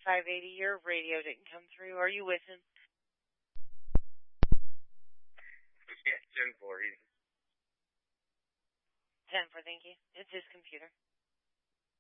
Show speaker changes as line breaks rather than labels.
580. Your radio didn't come through. Are you with him?
Yeah, 10-4.
10-4, thank you. It's his computer.